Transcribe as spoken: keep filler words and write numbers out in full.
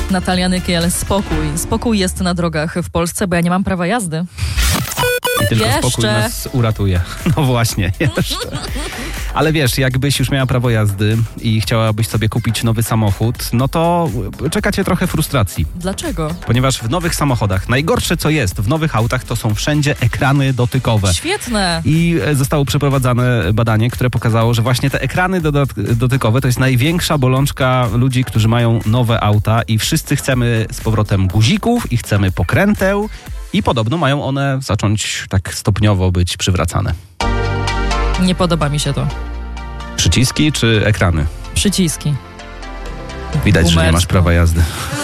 Natalia Nykiel, spokój. Spokój jest na drogach w Polsce, bo ja nie mam prawa jazdy. I tylko Jeszcze. spokój nas uratuje. No właśnie, jeszcze. Ale wiesz, jakbyś już miała prawo jazdy i chciałabyś sobie kupić nowy samochód, no to czeka cię trochę frustracji. Dlaczego? Ponieważ w nowych samochodach, najgorsze co jest w nowych autach, to są wszędzie ekrany dotykowe. Świetne. I zostało przeprowadzone badanie, które pokazało, że właśnie te ekrany dodat- dotykowe to jest największa bolączka ludzi, którzy mają nowe auta i wszyscy chcemy z powrotem guzików i chcemy pokręteł i podobno mają one zacząć tak stopniowo być przywracane. Nie podoba mi się to. Przyciski czy ekrany? Przyciski. Widać, że nie masz Boomersko. prawa jazdy.